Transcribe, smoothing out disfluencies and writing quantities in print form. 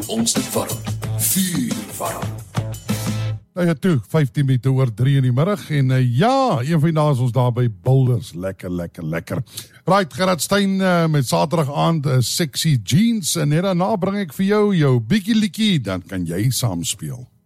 ons dit warm. Vuur warm. Nou ja toe, 15 minute oor 3 in die middag en ja, een van die dae is ons daar by Boulders, lekker. Right, Gerard Stein met Saterdag aand Sexy Jeans en net daarna bring ek vir jou Bikkie Likkie, dan kan jy saam speel.